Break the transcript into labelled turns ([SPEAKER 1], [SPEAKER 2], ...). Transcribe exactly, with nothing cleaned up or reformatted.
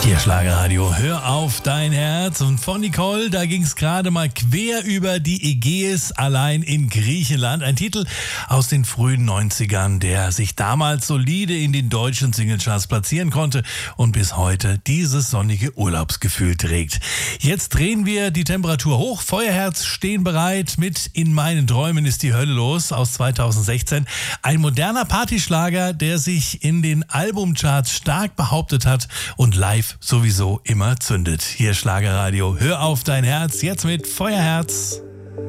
[SPEAKER 1] Hier Schlagerradio, hör auf dein Herz. Und von Nicole, da ging es gerade mal quer über die Ägäis, allein in Griechenland. Ein Titel aus den frühen neunzigern, der sich damals solide in den deutschen Singlecharts platzieren konnte und bis heute dieses sonnige Urlaubsgefühl trägt. Jetzt drehen wir die Temperatur hoch. Feuerherz stehen bereit mit In meinen Träumen ist die Hölle los aus zweitausendsechzehn. Ein moderner Partyschlager, der sich in den Albumcharts stark behauptet hat und live sowieso immer zündet. Hier Schlagerradio, hör auf dein Herz, jetzt mit Feuerherz.